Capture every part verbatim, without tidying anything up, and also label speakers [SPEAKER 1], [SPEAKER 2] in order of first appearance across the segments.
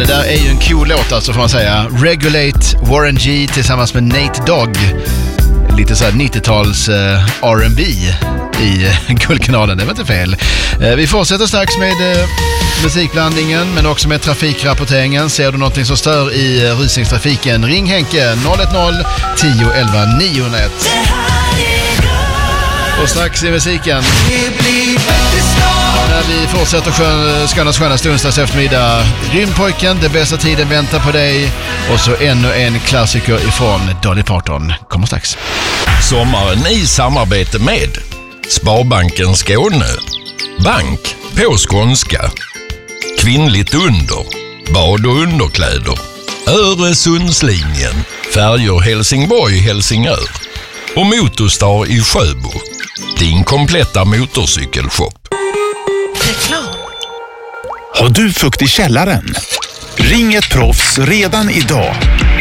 [SPEAKER 1] där är ju en cool låt alltså, får man säga. Regulate, Warren G tillsammans med Nate Dogg. Lite så här nittio-tals uh, R and B i uh, Guldkanalen, det var inte fel. Uh, vi fortsätter strax med uh, musikblandningen, men också med trafikrapporteringen. Ser du någonting som stör i uh, rusningstrafiken, ring Henke noll ett noll tio elva niohundraett. Och strax i musiken, när vi fortsätter skön, Skånes skönaste onsdags eftermiddag, Rymdpojken, det bästa tiden väntar på dig. Och så ännu en klassiker ifrån Dolly Parton. Kommer strax.
[SPEAKER 2] Sommaren i samarbete med Sparbanken Skåne, bank på skånska, kvinnligt under, bad och underkläder, Öresundslinjen, färjor Helsingborg-Helsingör och Motorstar i Sjöbo, din kompletta motorcykelshop.
[SPEAKER 3] Reklam. Har du fukt i källaren? Ring ett proffs redan idag.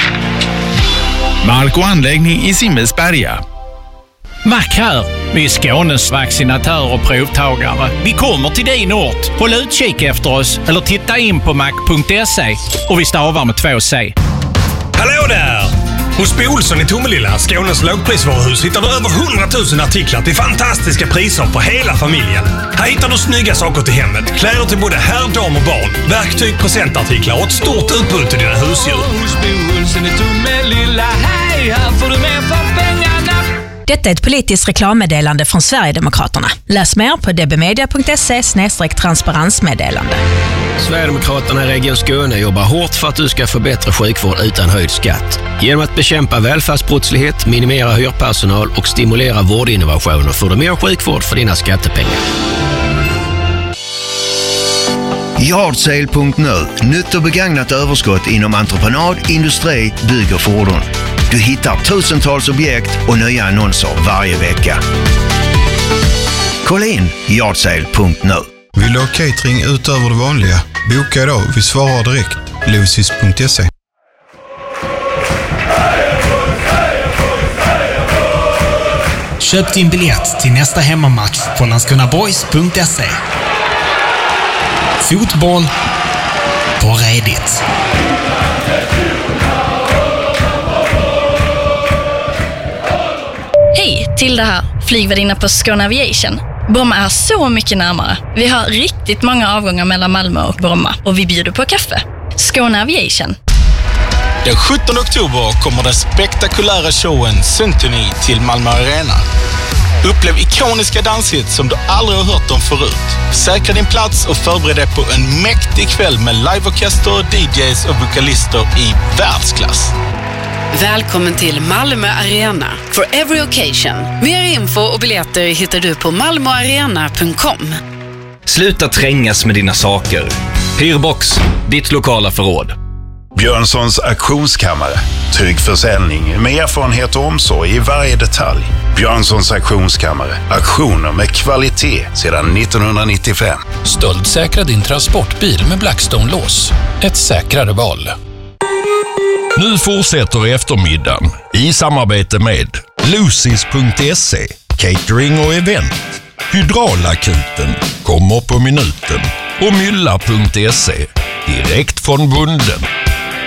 [SPEAKER 3] Mark och anläggning i Simmelsberga.
[SPEAKER 4] Mac här. Vi är Skånes vaccinatör och provtagare. Vi kommer till din ort. Håll utkik efter oss eller titta in på mac punkt se, och vi stavar med två C.
[SPEAKER 5] Hallå där! Hos Bo Olsson i Tomelilla, Skånes lågprisvaruhus, hittar du över hundratusen artiklar till fantastiska priser på hela familjen. Här hittar du snygga saker till hemmet, kläder till både herr, dam och barn, verktyg, presentartiklar och ett stort utbud till dina husdjur. Hos Bo Olsson i Tomelilla, hej, här får du mer för pengarna.
[SPEAKER 6] Detta är ett politiskt reklammeddelande från Sverigedemokraterna. Läs mer på dbmedia punkt se snedstreck transparensmeddelande.
[SPEAKER 7] Sverigedemokraterna i Region Skåne jobbar hårt för att du ska få bättre sjukvård utan höjd skatt. Genom att bekämpa välfärdsbrottslighet, minimera hyrpersonal och stimulera vårdinnovationer får du mer sjukvård för dina skattepengar.
[SPEAKER 8] Yardsale punkt nu. Nytt och begagnat överskott inom entreprenad, industri, bygg och fordon. Du hittar tusentals objekt och nya annonser varje vecka. Kolla in yardsale punkt nu.
[SPEAKER 9] Vill du ha catering utöver det vanliga? Boka idag. Vi svarar direkt. lucis punkt se.
[SPEAKER 10] Köp din biljett till nästa hemmamatch på landskrona boys punkt se. Fotboll på redigt.
[SPEAKER 11] Hej, till det här flygvärdinna på Skåne Aviation. Bromma är så mycket närmare. Vi har riktigt många avgångar mellan Malmö och Bromma och vi bjuder på kaffe. Skåne Aviation.
[SPEAKER 12] Den sjuttonde oktober kommer den spektakulära showen Symphony till Malmö Arena. Upplev ikoniska danshits som du aldrig har hört om förut. Säkra din plats och förbered dig på en mäktig kväll med liveorkester, D Js och vokalister i världsklass.
[SPEAKER 13] Välkommen till Malmö Arena for every occasion. Mer info och biljetter hittar du på malmoarena punkt com.
[SPEAKER 14] Sluta trängas med dina saker. Hyrbox, ditt lokala förråd.
[SPEAKER 15] Björnssons auktionskammare. Trygg försäljning med erfarenhet och omsorg i varje detalj. Björnssons auktionskammare. Auktioner med kvalitet sedan nittonhundranittiofem.
[SPEAKER 16] Stöldsäkra din transportbil med Blackstone-lås. Ett säkrare val.
[SPEAKER 2] Nu fortsätter eftermiddagen i samarbete med lucis punkt se, catering och event. Hydraulakuten kommer på minuten och mylla punkt se, direkt från bunden.